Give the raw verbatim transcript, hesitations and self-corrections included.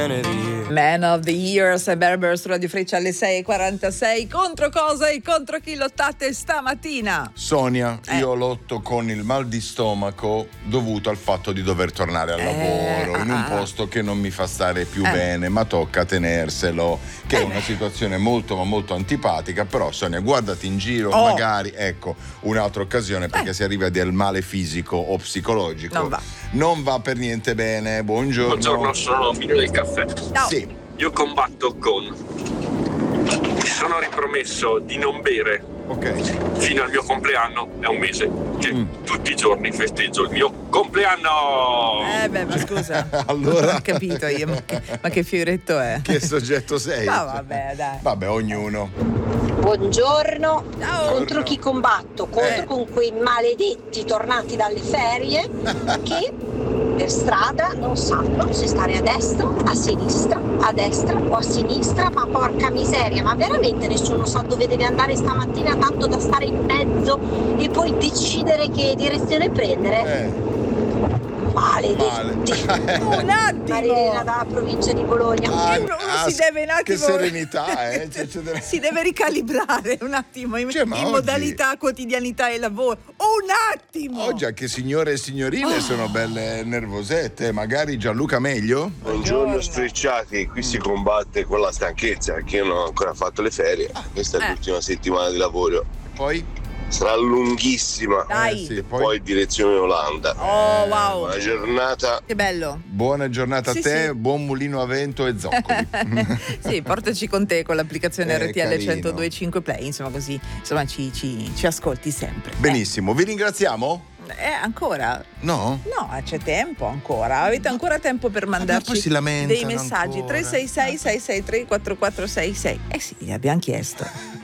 Man of the Years e Berber su Radio Freccia alle sei e quarantasei. Contro cosa e contro chi lottate stamattina? Sonia, eh. io lotto con il mal di stomaco dovuto al fatto di dover tornare al eh, lavoro ah, in un ah. posto che non mi fa stare più eh. bene, ma tocca tenerselo, che eh. è una situazione molto ma molto antipatica. Però Sonia, guardati in giro, oh. magari ecco un'altra occasione, perché eh. si arriva del male fisico o psicologico. Non va. Non va per niente bene. Buongiorno. Buongiorno, sono Mino del Caffè. No. Sì. Io combatto con mi sono ripromesso di non bere Ok. fino al mio compleanno, è un mese che Mm. tutti i giorni festeggio il mio compleanno. Eh beh, ma scusa. Allora. Non ho capito io, ma che, ma che fioretto è? Che soggetto sei? No, vabbè, dai. Vabbè, ognuno. Buongiorno. Ciao. Contro chi combatto? Contro Eh. con quei maledetti tornati dalle ferie che per strada non sanno se stare a destra, a sinistra, a destra o a sinistra. Ma porca miseria, ma veramente nessuno sa dove deve andare stamattina, tanto da stare in mezzo e poi decidere che direzione prendere? Eh. Maledetti. Un attimo. Marilena dalla provincia di Bologna. Ah, E uno, uno ah, si deve un attimo. che serenità, eh? Cioè, c'è delle- Si deve ricalibrare un attimo in, Cioè, ma in oggi- modalità quotidianità e lavoro. Un attimo. Oggi anche signore e signorine sono belle nervosette. Magari Gianluca meglio? Buongiorno sfrecciati, qui si combatte con la stanchezza perché io non ho ancora fatto le ferie, questa è Eh. l'ultima settimana di lavoro, Poi? sarà lunghissima, Dai. Eh, sì, poi, poi direzione Olanda. Oh, wow. Buona giornata. Che bello. buona giornata Sì, a te, sì. buon mulino a vento e zoccoli. Sì, portaci con te con l'applicazione Eh, R T L carino. centodue e cinque Play, insomma così insomma ci, ci, ci ascolti sempre. Benissimo, vi ringraziamo? Eh, eh, ancora? No? No, c'è tempo ancora. Avete ancora tempo per mandarci poi si lamentano dei messaggi. ancora. tre sei sei sei sei tre quattro quattro sei sei. Eh sì, li abbiamo chiesto.